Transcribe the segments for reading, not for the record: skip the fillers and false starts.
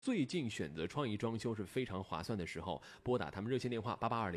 最近选择创意装修是非常划算的时候，拨打他们热线电话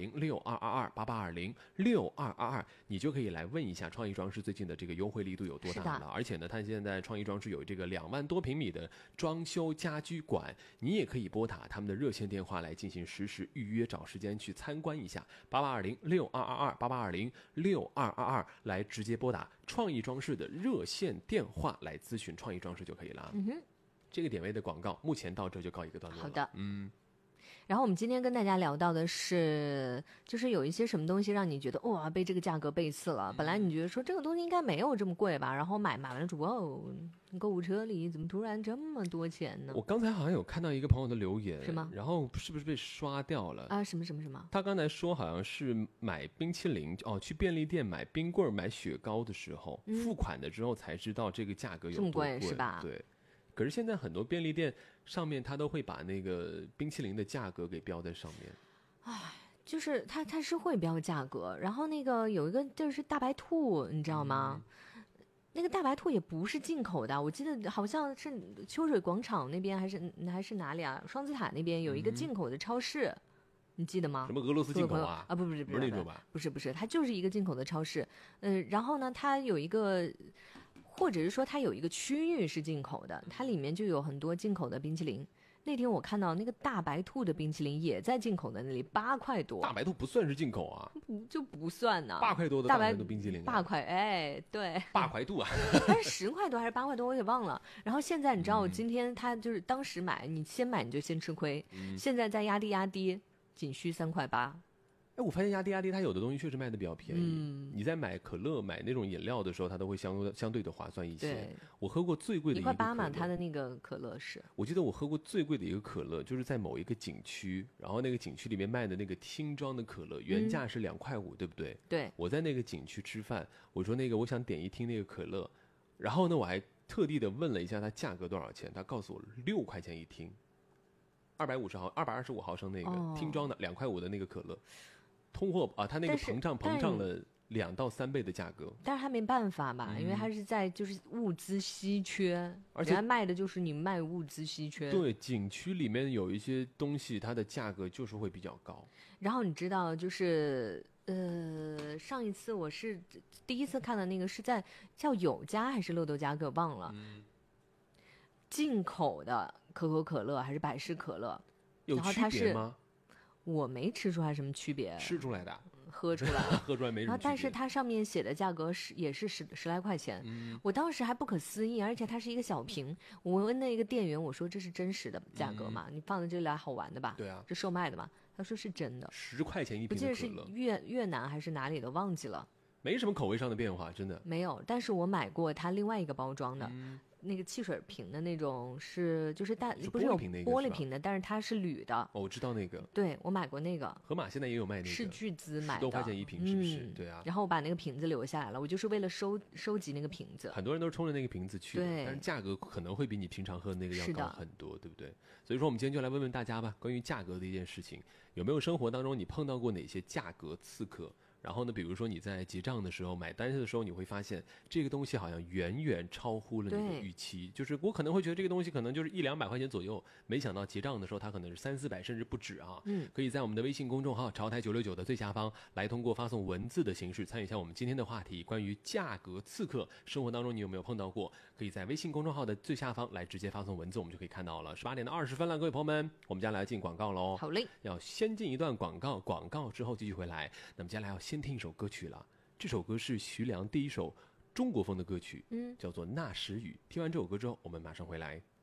8820622288206222，你就可以来问一下创意装饰最近的这个优惠力度有多大了。而且呢，它现在创意装饰有这个2万多平米的装修家居馆，你也可以拨打他们的热线电话来进行实时预约，找时间去参观一下。8820622288206222来直接拨打创意装饰的热线电话来咨询创意装饰就可以了。这个点位的广告目前到这就告一个段落了。 好的，然后我们今天跟大家聊到的是，就是有一些什么东西让你觉得哇，被这个价格背刺了。本来你觉得说这个东西应该没有这么贵吧，然后买完了之后，哇，购物车里怎么突然这么多钱呢？ 我刚才好像有看到一个朋友的留言， 是吗？ 然后是不是被刷掉了啊？什么？ 他刚才说好像是买冰淇淋去便利店买冰棍买雪糕的时候，付款的之后才知道这个价格有多贵， 这么贵是吧？ 对。可是现在很多便利店上面它都会把那个冰淇淋的价格给标在上面。 就是它是会标价格，然后那个有一个就是大白兔，你知道吗？那个大白兔也不是进口的，我记得好像是秋水广场那边还是哪里啊？双子塔那边有一个进口的超市。你记得吗？ 什么俄罗斯进口啊？ 不是那种吧？ 不是，它就是一个进口的超市。然后呢，它有一个，或者是说它有一个区域是进口的，它里面就有很多进口的冰淇淋。那天我看到那个大白兔的冰淇淋也在进口的那里，8块多。 大白兔不算是进口啊， 不算呢。 8块多的大白兔冰淇淋 ，8块，哎，对 ，8块度啊， 它是10块多还是8块多，我也忘了。然后现在你知道，我今天他就是当时买，你先买你就先吃亏，现在再压低，仅需3块8。 哎，我发现压低它有的东西确实卖的比较便宜。你在买可乐、买那种饮料的时候，它都会相对的划算一些。我喝过最贵的一个 1块8嘛，它的那个可乐是。 我记得我喝过最贵的一个可乐，就是在某一个景区，然后那个景区里面卖的那个听装的可乐，原价是2块5，对不对？ 对。 我在那个景区吃饭，我说我想点一听那个可乐，然后呢，我还特地的问了一下它价格多少钱，他告诉我6块钱一听，225毫升那个听装的2块5的那个可乐。通货它那个膨胀了2到3倍的价格， 但是它没办法吧，因为它是在就是物资稀缺，而且卖的就是你卖物资稀缺。 对，景区里面有一些东西，它的价格就是会比较高。 然后你知道，就是上一次我是第一次看的那个是在叫友家还是乐豆家，给我忘了。进口的可口可乐还是百事可乐， 有区别吗？ 我没吃出来什么区别， 吃出来的， 喝出来， 喝出来没什么区别。 然后，但是它上面写的价格也是十来块钱，我当时还不可思议，而且它是一个小瓶。我问那个店员，我说这是真实的价格吗？你放在这里来好玩的吧？ 对啊， 这售卖的嘛？他说是真的 ，10块钱一瓶的可乐。 我记得是越南还是哪里的，忘记了。 没什么口味上的变化，真的没有。但是我买过它另外一个包装的。那个汽水瓶的那种就是不是有玻璃瓶的，但是它是铝的。 哦，我知道那个。 对，我买过那个。 盒马现在也有卖那个。 是巨资买的，10 多块钱一瓶，是不是？对啊。 然后我把那个瓶子留下来了，我就是为了收集那个瓶子。 很多人都是冲着那个瓶子去的， 对， 但是价格可能会比你平常喝的那个要高很多，对不对？所以说，我们今天就来问问大家吧，关于价格的一件事情，有没有生活当中你碰到过哪些价格刺客？然后呢，比如说你在结账的时候买单的时候，你会发现这个东西好像远远超乎了你的预期。就是我可能会觉得这个东西可能就是100-200块钱左右，没想到结账的时候它可能是300-400甚至不止啊。可以在我们的微信公众号潮台969的最下方来通过发送文字的形式参与一下我们今天的话题，关于价格刺客，生活当中你有没有碰到过？可以在微信公众号的最下方来直接发送文字，我们就可以看到了。18点20分了，各位朋友们，我们将来进广告喽。 好嘞， 要先进一段广告，广告之后继续回来。那么接下来要先听一首歌曲了。这首歌是徐良第一首中国风的歌曲，叫做《那时雨》。听完这首歌之后，我们马上回来。